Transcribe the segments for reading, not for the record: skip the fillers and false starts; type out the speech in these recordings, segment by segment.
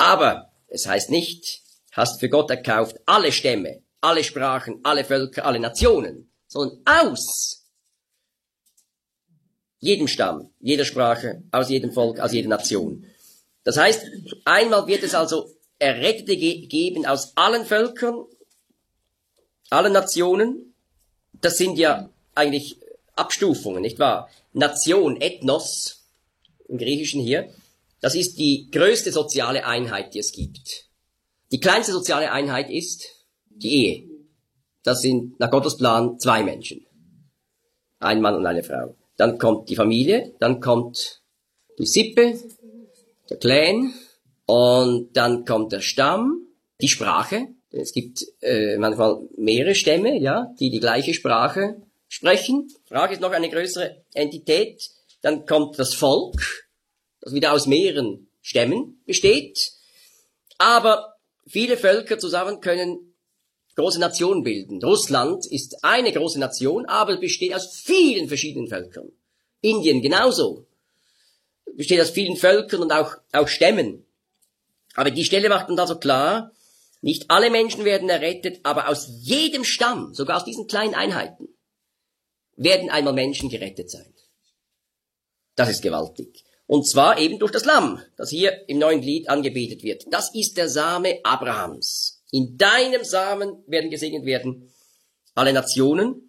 Aber es heißt nicht, hast für Gott erkauft alle Stämme, alle Sprachen, alle Völker, alle Nationen, sondern aus jedem Stamm, jeder Sprache, aus jedem Volk, aus jeder Nation. Das heißt, einmal wird es also Errettete geben aus allen Völkern, allen Nationen. Das sind ja eigentlich Abstufungen, nicht wahr? Nation, Ethnos, im Griechischen hier, das ist die größte soziale Einheit, die es gibt. Die kleinste soziale Einheit ist die Ehe. Das sind nach Gottes Plan 2 Menschen. Ein Mann und eine Frau. Dann kommt die Familie, dann kommt die Sippe, der Clan, und dann kommt der Stamm, die Sprache. Es gibt manchmal mehrere Stämme, ja, die die gleiche Sprache sprechen. Sprache ist noch eine größere Entität. Dann kommt das Volk, das wieder aus mehreren Stämmen besteht. Aber viele Völker zusammen können große Nationen bilden. Russland ist eine große Nation, aber besteht aus vielen verschiedenen Völkern. Indien genauso. Besteht aus vielen Völkern und auch Stämmen. Aber die Stelle macht uns also klar, nicht alle Menschen werden errettet, aber aus jedem Stamm, sogar aus diesen kleinen Einheiten, werden einmal Menschen gerettet sein. Das ist gewaltig. Und zwar eben durch das Lamm, das hier im neuen Lied angebetet wird. Das ist der Same Abrahams. In deinem Samen werden gesegnet werden alle Nationen.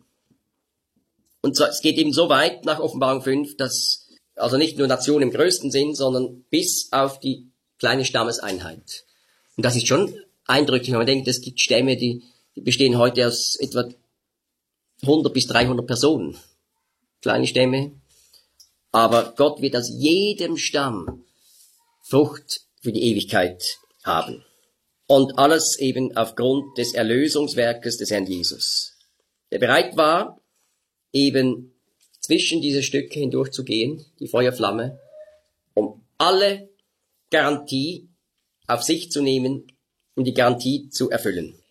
Und es geht eben so weit nach Offenbarung 5, dass also nicht nur Nationen im größten Sinn, sondern bis auf die kleine Stammeseinheit. Und das ist schon eindrücklich, wenn man denkt, es gibt Stämme, die bestehen heute aus etwa 100 bis 300 Personen. Kleine Stämme. Aber Gott wird aus jedem Stamm Frucht für die Ewigkeit haben. Und alles eben aufgrund des Erlösungswerkes des Herrn Jesus, der bereit war, eben zwischen diese Stücke hindurch zu gehen, die Feuerflamme, um alle Garantie auf sich zu nehmen, um die Garantie zu erfüllen.